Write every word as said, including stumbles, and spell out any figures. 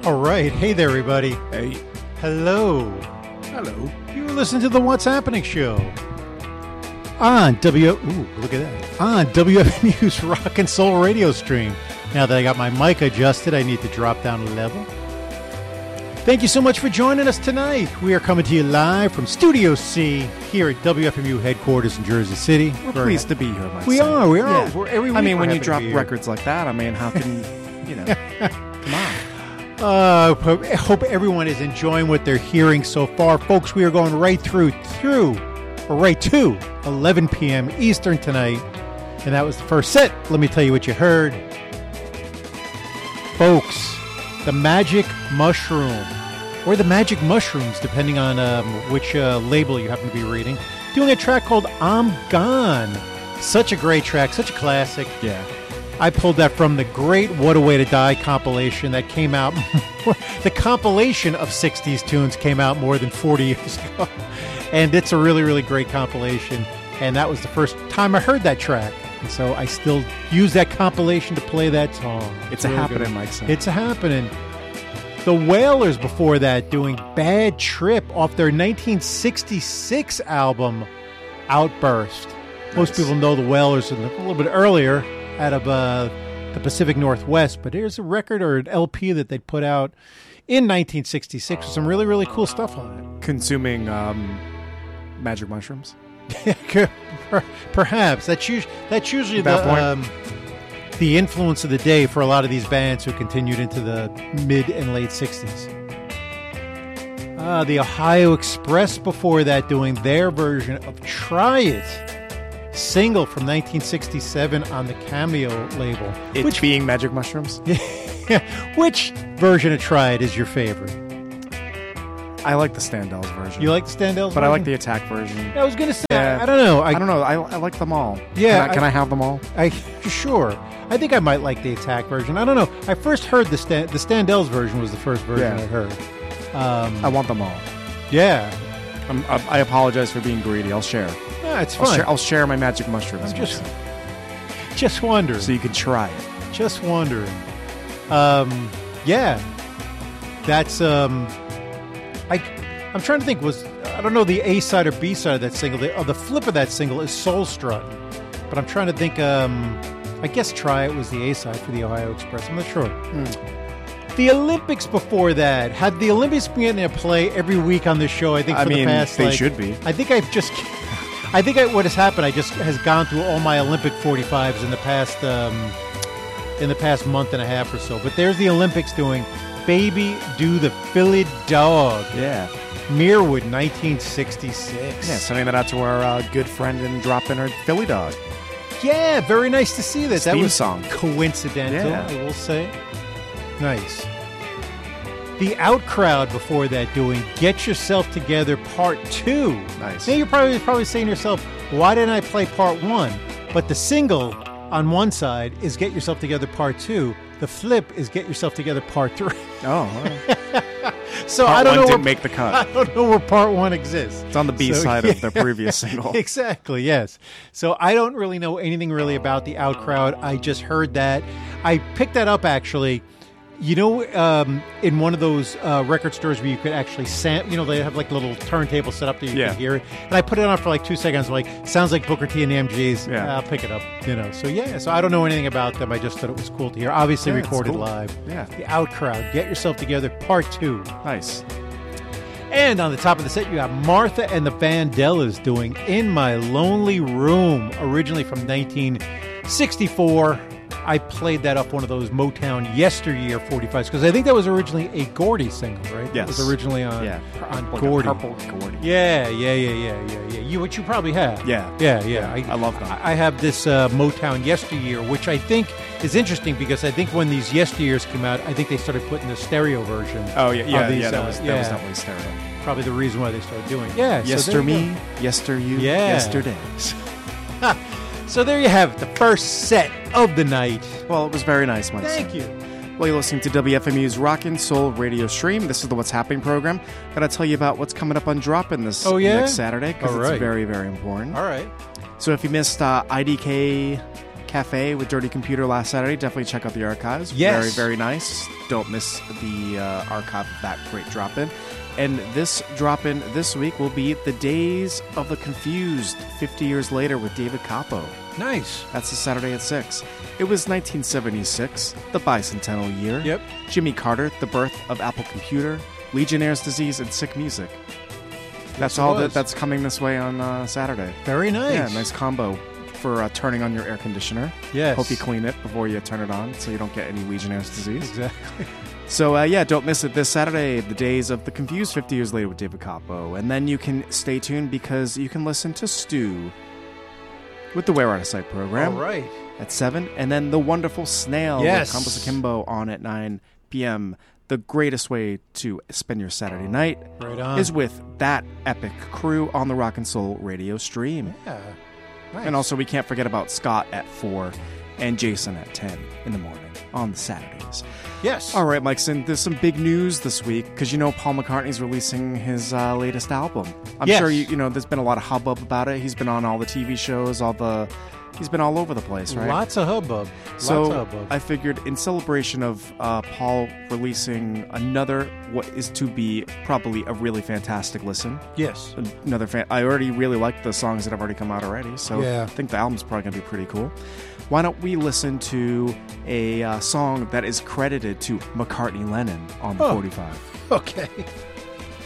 All right. Hey there, everybody. Hey. Hello. Hello. You were listening to the What's Happening show on W. Ooh, look at that. On W F M U's Rock and Soul radio stream. Now that I got my mic adjusted, I need to drop down a level. Thank you so much for joining us tonight. We are coming to you live from Studio C here at W F M U headquarters in Jersey City. We're Very pleased happy. to be here, Mike. We are. We are. Yeah. We're every week I mean, we're when you happy to drop be here. records like that, I mean, how can, you know, come on. Uh, I hope everyone is enjoying what they're hearing so far. Folks, we are going right through, through, or right to eleven p.m. Eastern tonight. And that was the first set. Let me tell you what you heard. Folks, the Magic Mushroom, or the Magic Mushrooms, depending on um, which uh, label you happen to be reading, doing a track called I'm Gone. Such a great track, such a classic. Yeah. I pulled that from the great What a Way to Die compilation that came out. The compilation of sixties tunes came out more than forty years ago. And it's a really, really great compilation. And that was the first time I heard that track. And so I still use that compilation to play that song. It's a really happening, good. Mike. Son. It's a happening. The Wailers before that doing Bad Trip off their nineteen sixty-six album, Outburst. Nice. Most people know the Wailers a little bit earlier out of uh, the Pacific Northwest, but here's a record or an L P that they put out in nineteen sixty-six with some really, really cool stuff on it. Consuming um, magic mushrooms? Perhaps. That's, us- that's usually That the, um, the influence of the day for a lot of these bands who continued into the mid and late sixties. Uh, the Ohio Express before that doing their version of Try It. Single from nineteen sixty-seven on the Cameo label. It Which being magic mushrooms? Which version of Try It is your favorite? I like the Standells version. You like the Standells But version? I like the Attack version. I was going to say, Yeah. I, I don't know. I, I don't know. I, I like them all. Yeah, Can I, can I- I have them all? I sure. I think I might like the Attack version. I don't know. I first heard the Stan, the Standells version was the first version Yeah. I heard. Um, I want them all. yeah. I'm, I, I apologize for being greedy. I'll share. Yeah, it's I'll fine. share, I'll share my magic mushrooms. I'm just, Mike. just wondering. So you can try it. Just wondering. Um, yeah. That's um, I. I'm trying to think. Was I don't know the A side or B side of that single. The, oh, the flip of that single is Soul Strutting, but I'm trying to think. Um, I guess Try It was the A side for the Ohio Express. I'm not sure. Hmm. The Olympics before that. Had the Olympics been in play every week on this show? I think for I mean, the past. they like, should be. I think I've just. I think I, what has happened. I just has gone through all my Olympic forty-fives in the past. Um, in the past month and a half or so. But there's the Olympics doing Baby Do the Philly Dog. Yeah. Mirwood, nineteen sixty-six. Yeah, sending that out to our uh, good friend and dropping her Philly Dog. Yeah, very nice to see that. That Theme was song. coincidental, Yeah. I will say. Nice. The Out Crowd before that doing Get Yourself Together Part two. Nice. Now you're probably, probably saying to yourself, why didn't I play Part one? But the single on one side is Get Yourself Together Part two. The flip is Get Yourself Together Part three. Oh, all right. So Part I don't one know didn't where, make the cut. I don't know where Part one exists. It's on the B So, side yeah. of their previous single. Exactly, yes. So I don't really know anything really about the Out Crowd. I just heard that. I picked that up actually. You know, um, in one of those uh, record stores where you could actually sam, you know, they have like a little turntable set up that you Yeah. can hear it. And I put it on for like two seconds. I'm like, sounds like Booker T and the M Gs. Yeah. I'll pick it up. You know, so yeah. So I don't know anything about them. I just thought it was cool to hear. Obviously Yeah, it's recorded cool. live. Yeah. The Out Crowd, Get Yourself Together, Part Two. Nice. And on the top of the set, you got Martha and the Vandellas doing In My Lonely Room, originally from nineteen sixty-four. I played that off one of those Motown yesteryear forty-fives because I think that was originally a Gordy single, right? Yes. It was originally on, Yeah. on Like Gordy. a purple Gordy. Yeah, yeah, yeah, yeah, yeah, yeah. You, which you probably have. Yeah. Yeah, yeah. I love that. I, I have this uh, Motown yesteryear, which I think is interesting because I think when these yesteryears came out, I think they started putting the stereo version. Oh, yeah, yeah, of these, yeah. That uh, was, that yeah. was definitely stereo. Probably the reason why they started doing it. Yeah. so Yester there you me, go. yester you, Yeah. yesterdays. So there you have it, the first set of the night. Well, it was very nice, Mike. Thank you. Well, you're listening to W F M U's Rock and Soul radio stream. This is the What's Happening program. Gotta tell you about what's coming up on Drop-In this Oh, yeah? next Saturday because All it's right. very, very important. All right. So if you missed uh, I D K Cafe with Dirty Computer last Saturday. Definitely check out the archives. Yes. Very, very nice. Don't miss the uh, archive of that great drop-in. And this drop-in this week will be The Days of the Confused, fifty years later with David Capo. Nice. That's this Saturday at six. It was nineteen seventy-six, the bicentennial year. Yep. Jimmy Carter, the birth of Apple Computer, Legionnaire's disease, and sick music. That's Yes, it all that, was. that's coming this way on uh, Saturday. Very nice. Yeah, nice combo for uh, turning on your air conditioner. Yes. Hope you clean it before you turn it on so you don't get any Legionnaire's disease. Exactly. So, uh, yeah, don't miss it this Saturday, The Days of the Confused, fifty years later with David Capo. And then you can stay tuned because you can listen to Stu with the Wear Out of Sight program All right. at seven. And then The Wonderful Snail Yes. with Campos Akimbo on at nine p.m. The greatest way to spend your Saturday night Right on. is with that epic crew on the Rock and Soul radio stream. Yeah. Nice. And also, we can't forget about Scott at four and Jason at ten in the morning on the Saturdays. Yes. All right, Mike, Sin, there's some big news this week because you know Paul McCartney's releasing his uh, latest album. I'm Yes. sure you, you know there's been a lot of hubbub about it. He's been on all the T V shows, all the he's been all over the place, right? Lots of hubbub. So Lots of hubbub. I figured in celebration of uh, Paul releasing another what is to be probably a really fantastic listen. yes. Another fan. I already really like the songs that have already come out already, so Yeah. I think the album's probably gonna be pretty cool. Why don't we listen to a uh, song that is credited to McCartney Lennon on the Oh. forty-five? Okay.